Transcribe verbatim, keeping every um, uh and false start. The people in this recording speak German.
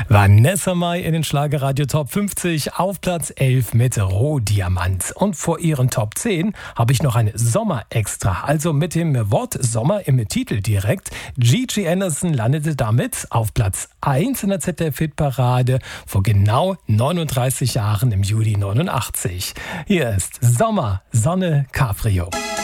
Vanessa Mai in den Schlagerradio Top fünfzig auf Platz elf mit Rohdiamant. Und vor ihren Top zehn habe ich noch ein Sommer-Extra. Also mit dem Wort Sommer im Titel direkt. Gigi Anderson landete damit auf Platz eins in der Z D F-Hitparade vor genau neununddreißig Jahren im Juli neunundachtzig. Hier ist Sommer, Sonne, Cabrio.